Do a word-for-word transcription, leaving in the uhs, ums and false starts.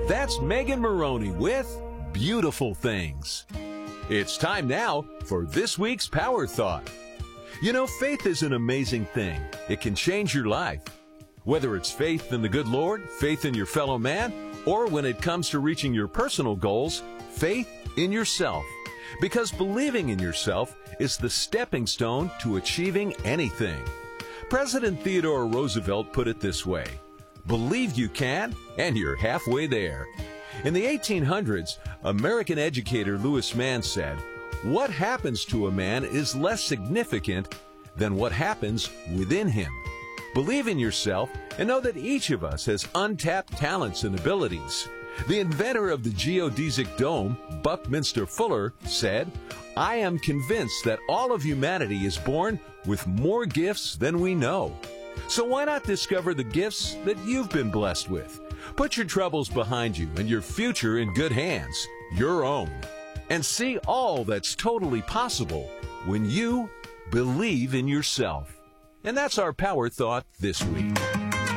That's Megan Maroney with Beautiful Things. It's time now for this week's Power Thought. You know, faith is an amazing thing. It can change your life. Whether it's faith in the good Lord, faith in your fellow man, or when it comes to reaching your personal goals, faith in yourself. Because believing in yourself is the stepping stone to achieving anything. President Theodore Roosevelt put it this way: believe you can, and you're halfway there. In the eighteen hundreds, American educator Lewis Mann said, "What happens to a man is less significant than what happens within him." Believe in yourself and know that each of us has untapped talents and abilities. The inventor of the geodesic dome, Buckminster Fuller, said, "I am convinced that all of humanity is born with more gifts than we know." So why not discover the gifts that you've been blessed with? Put your troubles behind you and your future in good hands, your own. And see all that's totally possible when you believe in yourself. And that's our Power Thought this week.